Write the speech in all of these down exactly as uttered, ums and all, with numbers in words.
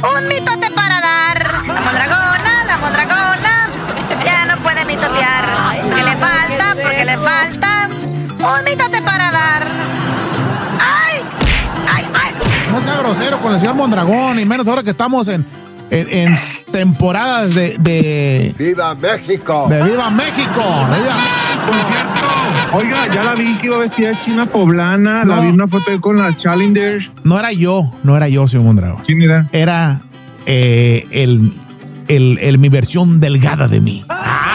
un mitote para dar. La mondragona, la mondragona, ya no puede mitotear. ¿Qué le falta? Porque le falta un mitote para dar. ¡Ay! ¡Ay, ay! No sea grosero con el señor Mondragón, y menos ahora que estamos en, en, en temporadas de, de... ¡Viva México! De Viva México. De Viva México. Por cierto, oiga, ya la vi que iba vestida de china poblana, No. la vi en una foto ahí con la Challenger. No era yo, no era yo, señor Mondragón. ¿Quién era? Era eh, el, el, el, mi versión delgada de mí.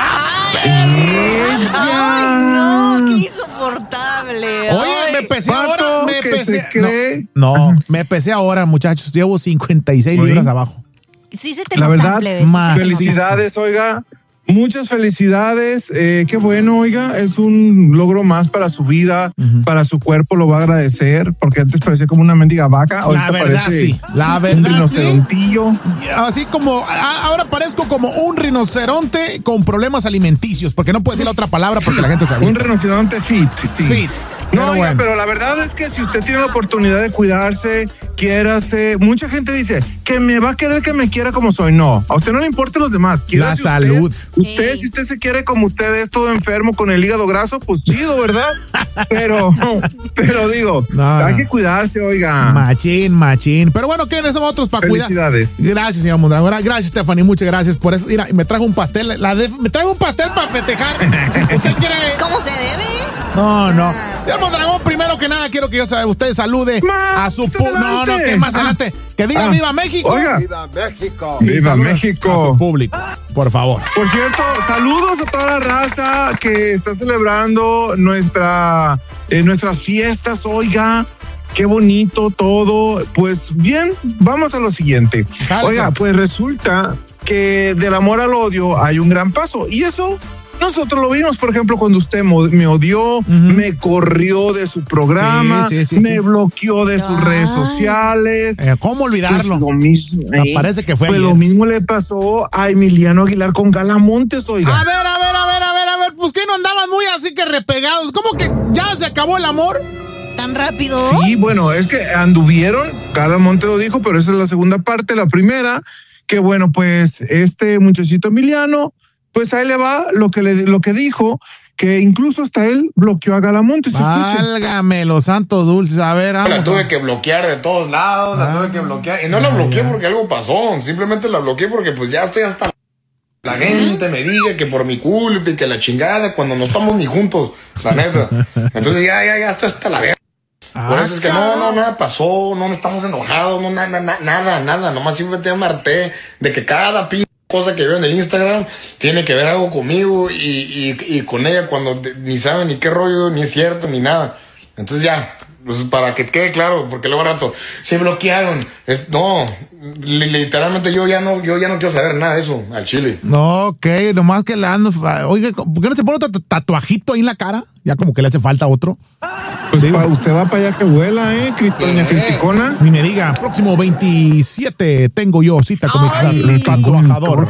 ¡Ella! Ay, no, qué insoportable. Oye, Ay. me pesé Vato ahora. Me que pesé. se cree. No, no, me pesé ahora, muchachos. Llevo cincuenta y seis Oye. libras abajo. Sí se te La nota, verdad, plebe, sí se te más. nota. Felicidades, oiga. Muchas felicidades. Eh, qué bueno, oiga. Es un logro más para su vida, Ujú. para su cuerpo. Lo va a agradecer porque antes parecía como una mendiga vaca. Ahorita La verdad, parece sí. La un verdad, sí. rinocerontillo. Así como a- ahora parezco como un rinoceronte con problemas alimenticios, porque no puedo decir la otra palabra porque la gente sabe. Un rinoceronte fit, sí. Fit. No, Pero oiga, bueno. pero la verdad es que si usted tiene la oportunidad de cuidarse, quiérase. Mucha gente dice que me va a querer que me quiera como soy. No, a usted no le importan los demás. La Quiérase usted. salud. Usted, Sí. si usted se quiere como usted es todo enfermo con el hígado graso, pues chido, ¿verdad? pero, pero digo, No, hay no. que cuidarse, oiga. Machín, machín. Pero bueno, ¿quiénes somos otros para cuidar? Felicidades. Gracias, señor Mondragón. Gracias, Stephanie. Muchas gracias por eso. Mira, me trajo un pastel. La de- me trajo un pastel para festejar. ¿Usted quiere? ¿Cómo se debe? No, no. Ah. Señor Mondragón, primero que nada, quiero que yo sa- usted salude Más a su pu- No, no, adelante. que más Ah. adelante. Que diga Ah. Viva México. Oiga. ¡Viva México! Y Viva saludos México. A su público, por favor. Por cierto, saludos a toda la raza que está celebrando nuestra, eh, nuestras fiestas, oiga. Qué bonito todo. Pues bien, vamos a lo siguiente. Jálese. Oiga, pues resulta que del amor al odio hay un gran paso. Y eso nosotros lo vimos, por ejemplo, cuando usted mo- me odió, me corrió de su programa, Sí, sí, sí, me sí. bloqueó de sus Ay. redes sociales. Eh, ¿Cómo olvidarlo? Pues lo mismo. Me ¿eh? parece que fue Pues ayer. lo mismo le pasó a Emiliano Aguilar con Gala Montes, oiga. A ver, a ver, a ver, a ver, a ver. Pues que no andaban muy así que repegados. ¿Cómo que ya se acabó el amor? ¿Tan rápido? Sí, bueno, es que anduvieron, Gala Montes lo dijo, pero esa es la segunda parte. La primera, que bueno, pues este muchachito Emiliano, pues ahí le va lo que, le, lo que dijo, que incluso hasta él bloqueó a Gala Montes. Escuchen. Válgame los santos dulces. A ver, La vamos. tuve que bloquear de todos lados, la tuve que bloquear. Y no la bloqueé porque algo pasó, simplemente la bloqueé porque pues ya estoy hasta la gente me diga que por mi culpa y que la chingada cuando no estamos ni juntos, la neta. Entonces ya, ya, ya estoy hasta la verga. Por Ah, eso es que no, no, nada pasó, no estamos enojados, no, nada, nada, nada, nada. Nomás simplemente me harté de que cada pinche cosa que veo en el Instagram tiene que ver algo conmigo y, y, y con ella cuando de- ni sabe ni qué rollo, ni es cierto, ni nada. Entonces ya, pues para que quede claro, porque luego al rato se bloquearon. Es- no, li- literalmente yo ya no, yo ya no quiero saber nada de eso al chile. No, ok, nomás que le ando. Oiga, ¿por qué no se pone otro tatuajito ahí en la cara? Ya como que le hace falta otro. Pues pa- usted va para allá que vuela, ¿eh? Cri- Doña Criticona. Ni me diga, próximo veintisiete tengo yo cita con Ay. mi tatuajador.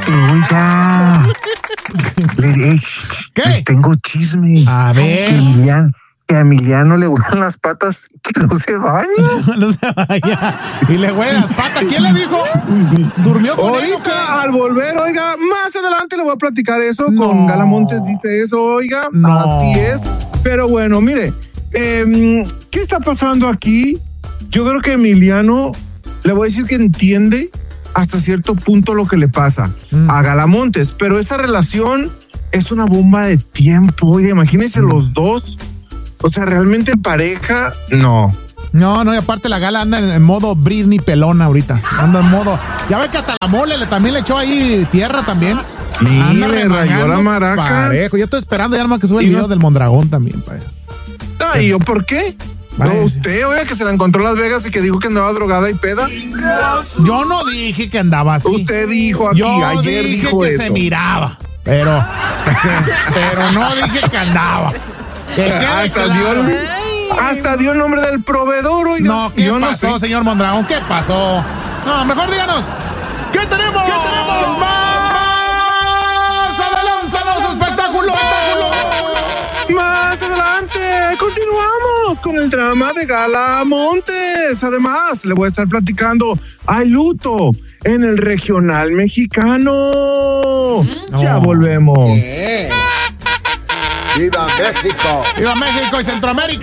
Oiga. ¿Qué? Les tengo chisme. A ver. Que Emiliano, que a Emiliano le vuelan las patas que no se baña. No se vaya. Y le huele las patas. ¿Quién le dijo? ¿Durmió con él o qué? Ahorita, al volver, oiga, más adelante le voy a platicar eso. No. Con Gala Montes dice eso, oiga. No. Así es. Pero bueno, mire, eh, ¿qué está pasando aquí? Yo creo que Emiliano, le voy a decir que entiende hasta cierto punto lo que le pasa Mm. a Gala Montes, pero esa relación es una bomba de tiempo. Oiga, imagínense Mm. los dos. O sea, realmente en pareja, no. No, no, y aparte la Gala anda en, en modo Britney pelona ahorita. Anda en modo. Ya ve que hasta la mole le, también le echó ahí tierra también. Ni Anda le rayó remangando la maraca. parejo. Yo estoy esperando ya nomás que sube el Y video no- del Mondragón también, pa. Ay, ¿yo por qué? Vaya. No, usted, oiga, que se la encontró en Las Vegas y que dijo que andaba drogada y peda. Yo no dije que andaba así. Usted dijo aquí, Yo ayer dije dijo que eso. se miraba, pero, pero no dije que andaba. Que quede Hasta claro. dio, hasta dio el nombre del proveedor, oiga. No, ¿qué Yo no pasó, sé. señor Mondragón? ¿Qué pasó? No, mejor díganos. ¿Qué tenemos? ¿Qué tenemos? ¡Más adelante los espectáculos! Más adelante, continuamos con el drama de Gala Montes. Además, le voy a estar platicando. Hay luto en el regional mexicano. Ya No. volvemos. ¡Viva México! ¡Viva México y Centroamérica!